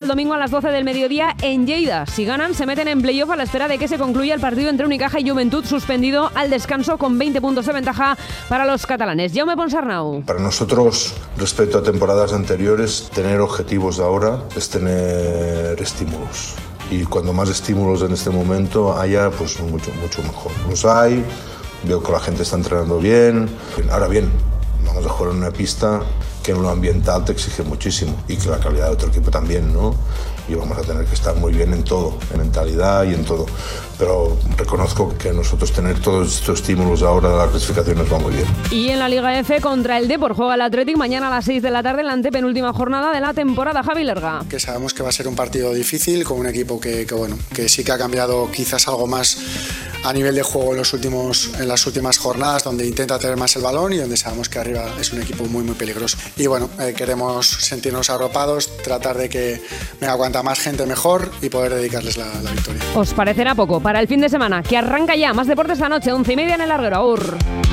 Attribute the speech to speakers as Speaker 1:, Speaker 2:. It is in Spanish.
Speaker 1: domingo a las 12 del mediodía en Lleida. Si ganan, se meten en playoff a la espera de que se concluya el partido entre Unicaja y Joventut, suspendido al descanso con 20 puntos de ventaja para los catalanes. Jaume Ponsarnau.
Speaker 2: Para nosotros, respecto a temporadas anteriores, tener objetivos de ahora es tener estímulos. Y cuando más estímulos en este momento haya, pues mucho mejor. Los hay, veo que la gente está entrenando bien. Ahora bien, vamos a jugar en una pista que en lo ambiental te exige muchísimo y que la calidad de otro equipo también, ¿no? Y vamos a tener que estar muy bien en todo, en mentalidad y en todo. Pero reconozco que nosotros tener todos estos estímulos ahora de la clasificación nos va muy bien.
Speaker 1: Y en la Liga F contra el Depor juega el Athletic mañana a las 6 de la tarde en la antepenúltima jornada de la temporada. Javi Lerga.
Speaker 3: Que sabemos que va a ser un partido difícil con un equipo que sí que ha cambiado quizás algo más a nivel de juego en las últimas jornadas, donde intenta tener más el balón y donde sabemos que arriba es un equipo muy peligroso. Y bueno, queremos sentirnos arropados, tratar de que venga cuanta más gente mejor y poder dedicarles la victoria.
Speaker 1: ¿Os parecerá poco para el fin de semana que arranca ya? Más deportes esta noche, 11:30 en el Larguero. Aur.